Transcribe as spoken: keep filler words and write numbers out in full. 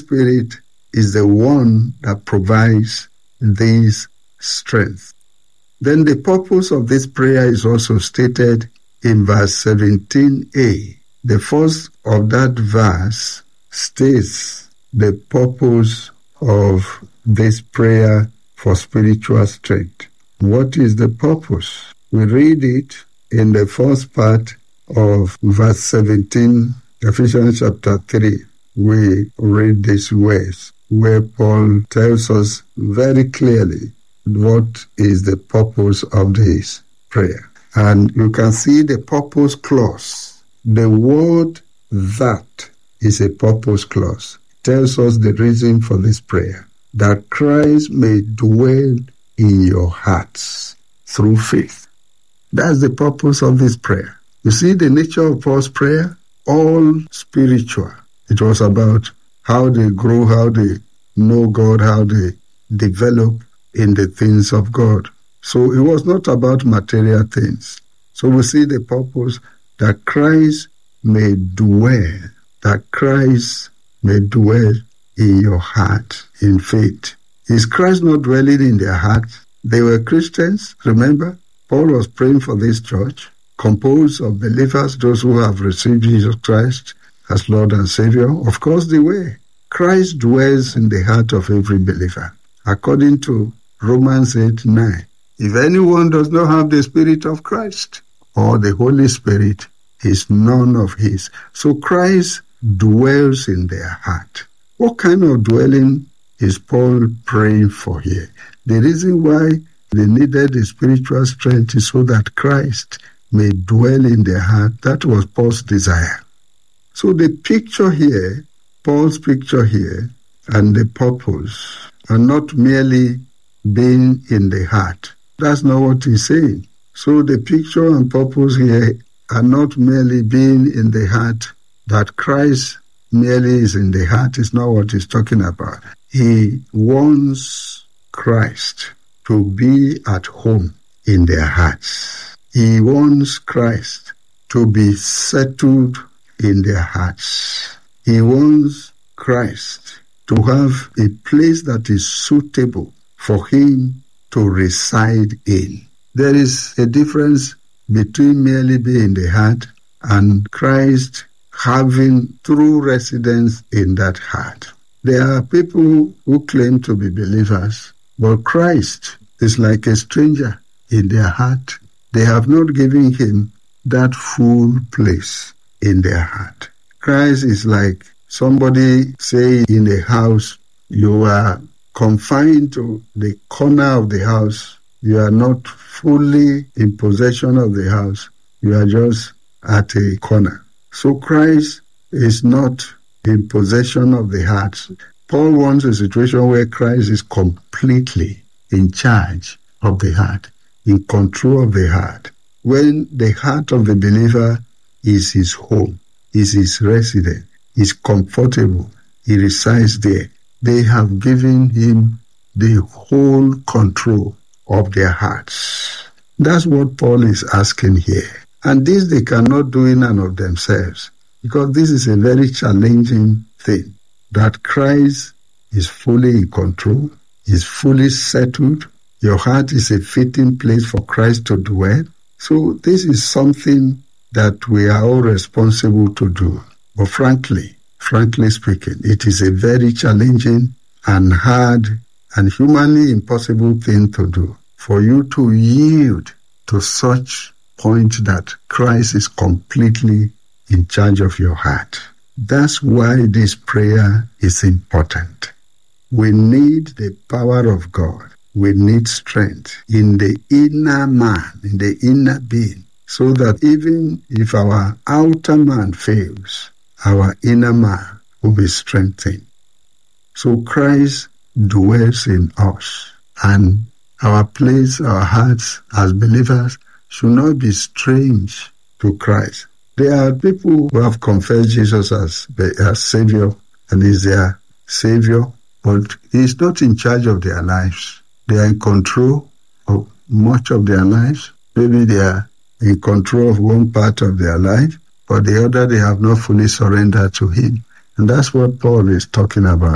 Spirit is the one that provides this strength. Then the purpose of this prayer is also stated in verse seventeen a. The first of that verse states the purpose of this prayer for spiritual strength. What is the purpose? We read it in the first part of verse seventeen, Ephesians chapter three. We read these words where Paul tells us very clearly what is the purpose of this prayer. And you can see the purpose clause. The word "that" is a purpose clause. It tells us the reason for this prayer, that Christ may dwell in your hearts through faith. That's the purpose of this prayer. You see the nature of Paul's prayer? All spiritual. It was about how they grow, how they know God, how they develop in the things of God. So it was not about material things. So we see the purpose that Christ may dwell, that Christ may dwell in your heart in faith. Is Christ not dwelling in their heart? They were Christians, remember? Paul was praying for this church, composed of believers, those who have received Jesus Christ as Lord and Savior. Of course they were. Christ dwells in the heart of every believer. According to Romans eight nine, if anyone does not have the Spirit of Christ or the Holy Spirit, he is none of his. So Christ dwells in their heart. What kind of dwelling is Paul praying for here? The reason why they needed the spiritual strength is so that Christ may dwell in their heart. That was Paul's desire. So the picture here, Paul's picture here, and the purpose are not merely being in the heart. That's not what he's saying. So the picture and purpose here are not merely being in the heart, that Christ merely is in the heart is not what he's talking about. He wants Christ to be at home in their hearts. He wants Christ to be settled in their hearts. He wants Christ to have a place that is suitable for him to reside in. There is a difference between merely being in the heart and Christ having true residence in that heart. There are people who claim to be believers, but Christ is like a stranger in their heart. They have not given him that full place in their heart. Christ is like somebody, say, in a house, you are confined to the corner of the house. You are not fully in possession of the house. You are just at a corner. So Christ is not in possession of the heart. Paul wants a situation where Christ is completely in charge of the heart, in control of the heart. When the heart of the believer is his home, is his residence, is comfortable, he resides there, they have given him the whole control of their hearts. That's what Paul is asking here. And this they cannot do in and of themselves, because this is a very challenging thing, that Christ is fully in control, is fully settled. Your heart is a fitting place for Christ to dwell. So this is something that we are all responsible to do. But frankly, frankly speaking, it is a very challenging and hard and humanly impossible thing to do, for you to yield to such point that Christ is completely in charge of your heart. That's why this prayer is important. We need the power of God. We need strength in the inner man, in the inner being, so that even if our outer man fails, our inner man will be strengthened. So Christ dwells in us, and our place, our hearts as believers should not be strange to Christ. There are people who have confessed Jesus as, as Savior and is their Savior, but He is not in charge of their lives. They are in control of much of their lives. Maybe they are in control of one part of their life, but the other they have not fully surrendered to Him. And that's what Paul is talking about.